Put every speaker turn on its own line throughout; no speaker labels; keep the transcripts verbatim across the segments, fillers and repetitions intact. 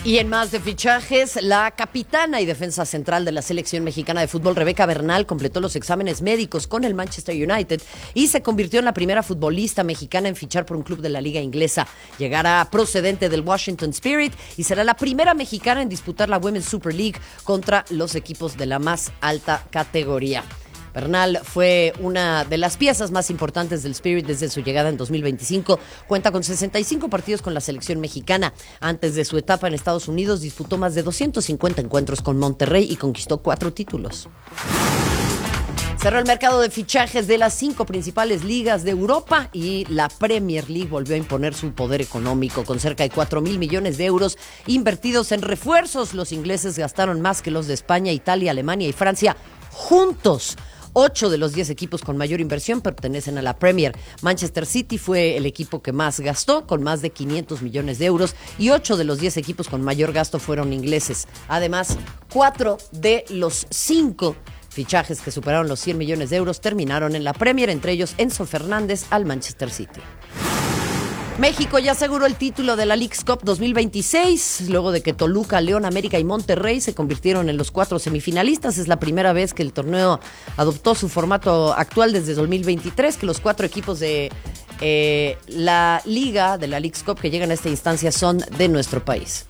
Y en más de fichajes, la capitana y defensa central de la selección mexicana de fútbol, Rebeca Bernal, completó los exámenes médicos con el Manchester United y se convirtió en la primera futbolista mexicana en fichar por un club de la liga inglesa. Llegará procedente del Washington Spirit y será la primera mexicana en disputar la Women's Super League contra los equipos de la más alta categoría. Bernal fue una de las piezas más importantes del Spirit desde su llegada en dos mil veinticinco. Cuenta con sesenta y cinco partidos con la selección mexicana. Antes de su etapa en Estados Unidos, disputó más de doscientos cincuenta encuentros con Monterrey y conquistó cuatro títulos. Cerró el mercado de fichajes de las cinco principales ligas de Europa y la Premier League volvió a imponer su poder económico con cerca de cuatro mil millones de euros invertidos en refuerzos. Los ingleses gastaron más que los de España, Italia, Alemania y Francia juntos. Ocho de los diez equipos con mayor inversión pertenecen a la Premier. Manchester City fue el equipo que más gastó, con más de quinientos millones de euros, y ocho de los diez equipos con mayor gasto fueron ingleses. Además, cuatro de los cinco fichajes que superaron los cien millones de euros terminaron en la Premier, entre ellos Enzo Fernández al Manchester City. México ya aseguró el título de la Leagues Cup dos mil veintiséis, luego de que Toluca, León, América y Monterrey se convirtieron en los cuatro semifinalistas. Es la primera vez que el torneo adoptó su formato actual desde dos mil veintitrés, que los cuatro equipos de eh, la liga, de la Leagues Cup que llegan a esta instancia son de nuestro país.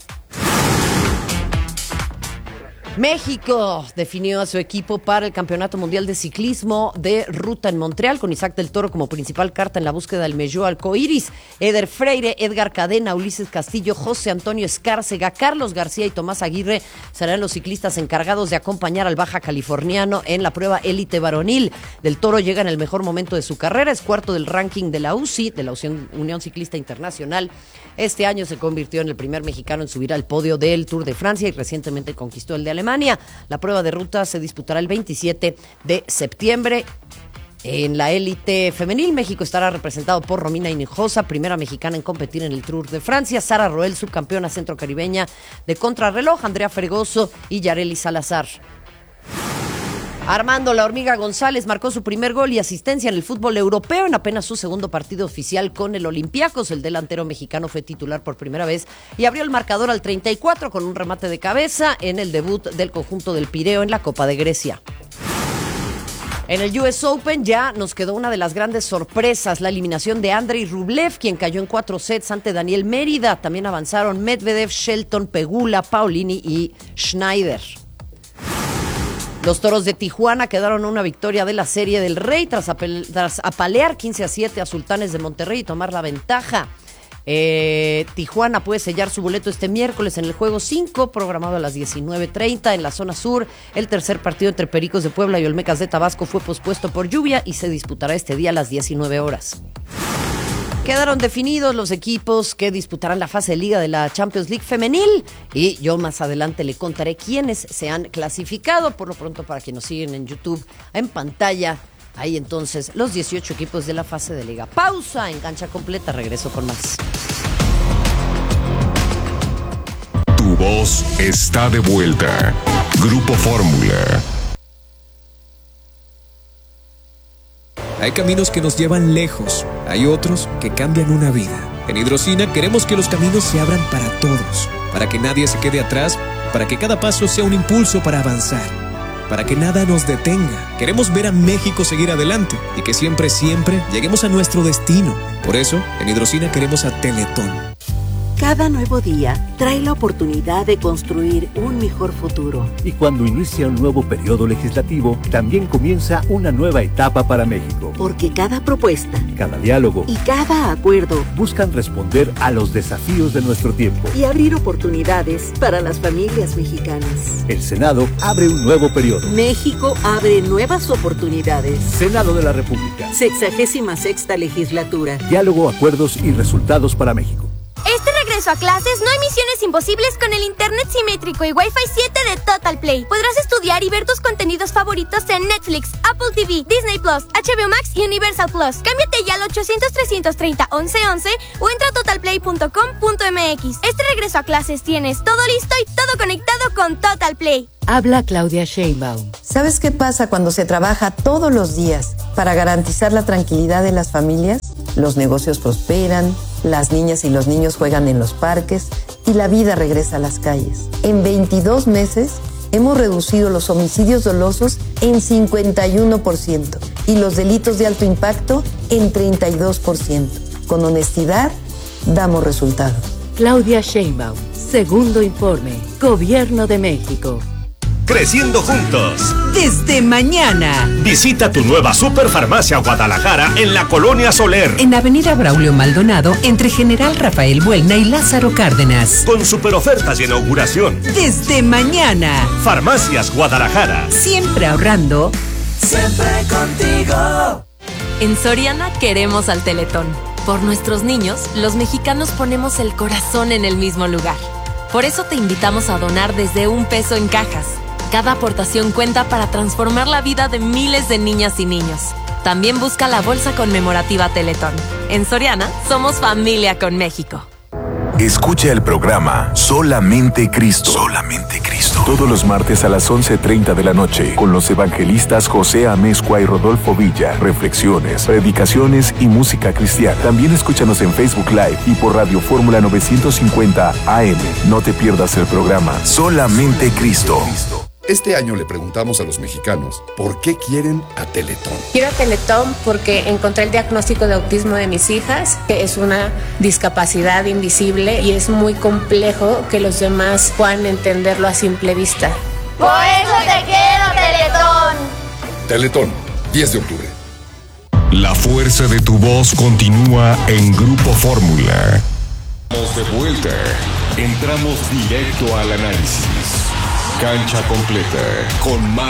México definió a su equipo para el Campeonato Mundial de Ciclismo de Ruta en Montreal, con Isaac del Toro como principal carta en la búsqueda del Melló Arcoiris. Eder Freire, Edgar Cadena, Ulises Castillo, José Antonio Escárcega, Carlos García y Tomás Aguirre serán los ciclistas encargados de acompañar al baja californiano en la prueba élite varonil. Del Toro llega en el mejor momento de su carrera, es cuarto del ranking de la U C I, de la Unión Ciclista Internacional. Este año se convirtió en el primer mexicano en subir al podio del Tour de Francia y recientemente conquistó el de Alemania. La prueba de ruta se disputará el veintisiete de septiembre. En la élite femenil, México estará representado por Romina Hinojosa, primera mexicana en competir en el Tour de Francia, Sara Roel, subcampeona centrocaribeña de contrarreloj, Andrea Fregoso y Yareli Salazar. Armando La Hormiga González marcó su primer gol y asistencia en el fútbol europeo en apenas su segundo partido oficial con el Olympiacos. El delantero mexicano fue titular por primera vez y abrió el marcador al treinta y cuatro con un remate de cabeza en el debut del conjunto del Pireo en la Copa de Grecia. En el U S Open ya nos quedó una de las grandes sorpresas, la eliminación de Andrei Rublev, quien cayó en cuatro sets ante Daniel Mérida. También avanzaron Medvedev, Shelton, Pegula, Paulini y Schneider. Los Toros de Tijuana quedaron una victoria de la Serie del Rey tras, apel- tras apalear quince a siete a Sultanes de Monterrey y tomar la ventaja. Eh, Tijuana puede sellar su boleto este miércoles en el juego cinco, programado a las diecinueve treinta en la zona sur. El tercer partido entre Pericos de Puebla y Olmecas de Tabasco fue pospuesto por lluvia y se disputará este día a las diecinueve horas. Quedaron definidos los equipos que disputarán la fase de liga de la Champions League femenil y yo más adelante le contaré quiénes se han clasificado. Por lo pronto, para quienes nos siguen en YouTube, en pantalla, ahí entonces los dieciocho equipos de la fase de liga. Pausa en Cancha Completa, regreso con más.
Tu voz está de vuelta. Grupo Fórmula.
Hay caminos que nos llevan lejos, hay otros que cambian una vida. En Hidrocina queremos que los caminos se abran para todos, para que nadie se quede atrás, para que cada paso sea un impulso para avanzar, para que nada nos detenga. Queremos ver a México seguir adelante y que siempre, siempre lleguemos a nuestro destino. Por eso, en Hidrocina queremos a Teletón.
Cada nuevo día trae la oportunidad de construir un mejor futuro.
Y cuando inicia un nuevo periodo legislativo, también comienza una nueva etapa para México.
Porque cada propuesta,
cada diálogo
y cada acuerdo
buscan responder a los desafíos de nuestro tiempo
y abrir oportunidades para las familias mexicanas.
El Senado abre un nuevo periodo.
México abre nuevas oportunidades.
Senado de la República.
Sexagésima sexta legislatura.
Diálogo, acuerdos y resultados para México.
Este regreso a clases no hay misiones imposibles con el internet simétrico y Wi-Fi siete de Total Play. Podrás estudiar y ver tus contenidos favoritos en Netflix, Apple T V, Disney Plus, H B O Max y Universal Plus. Cámbiate ya al ochocientos, trescientos treinta, once once o entra a total play punto com punto m x. Este regreso a clases tienes todo listo y todo conectado con Total Play.
Habla Claudia Sheinbaum.
¿Sabes qué pasa cuando se trabaja todos los días para garantizar la tranquilidad de las familias? Los negocios prosperan, las niñas y los niños juegan en los parques y la vida regresa a las calles. En veintidós meses hemos reducido los homicidios dolosos en cincuenta y uno por ciento y los delitos de alto impacto en treinta y dos por ciento. Con honestidad, damos resultados.
Claudia Sheinbaum, segundo informe, Gobierno de México.
Creciendo juntos.
Desde mañana.
Visita tu nueva Superfarmacia Guadalajara en la Colonia Soler.
En Avenida Braulio Maldonado, entre General Rafael Buelna y Lázaro Cárdenas.
Con super ofertas de inauguración.
Desde mañana.
Farmacias Guadalajara.
Siempre ahorrando.
Siempre contigo.
En Soriana queremos al Teletón. Por nuestros niños, los mexicanos ponemos el corazón en el mismo lugar. Por eso te invitamos a donar desde un peso en cajas. Cada aportación cuenta para transformar la vida de miles de niñas y niños. También busca la bolsa conmemorativa Teletón. En Soriana, somos familia con México.
Escucha el programa Solamente Cristo. Solamente Cristo. Todos los martes a las once treinta de la noche con los evangelistas José Amezcua y Rodolfo Villa. Reflexiones, predicaciones y música cristiana. También escúchanos en Facebook Live y por Radio Fórmula novecientos cincuenta A M. No te pierdas el programa Solamente Cristo.
Este año le preguntamos a los mexicanos por qué quieren a Teletón.
Quiero a Teletón porque encontré el diagnóstico de autismo de mis hijas, que es una discapacidad invisible y es muy complejo que los demás puedan entenderlo a simple vista.
Por eso te quiero, Teletón.
Teletón, diez de octubre.
La fuerza de tu voz continúa en Grupo Fórmula. Estamos de vuelta. Entramos directo al análisis. Cancha completa con Mar